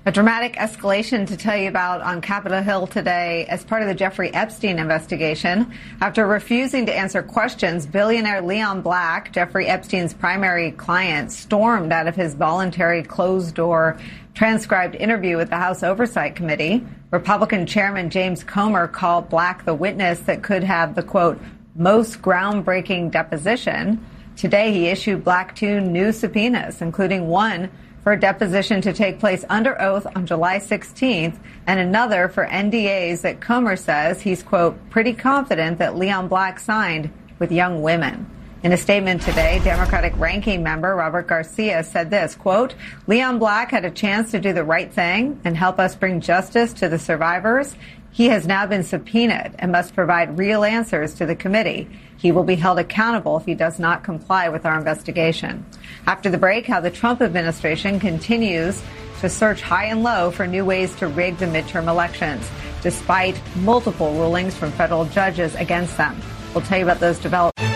A dramatic escalation to tell you about on Capitol Hill today as part of the Jeffrey Epstein investigation. After refusing to answer questions, billionaire Leon Black, Jeffrey Epstein's primary client, stormed out of his voluntary closed-door transcribed interview with the House Oversight Committee. Republican Chairman James Comer called Black the witness that could have the, quote, most groundbreaking deposition. Today, he issued Black two new subpoenas, including one for a deposition to take place under oath on July 16th, and another for NDAs that Comer says he's, quote, pretty confident that Leon Black signed with young women. In a statement today, Democratic ranking member Robert Garcia said this, quote, Leon Black had a chance to do the right thing and help us bring justice to the survivors. He has now been subpoenaed and must provide real answers to the committee. He will be held accountable if he does not comply with our investigation. After the break, how the Trump administration continues to search high and low for new ways to rig the midterm elections, despite multiple rulings from federal judges against them. We'll tell you about those developments.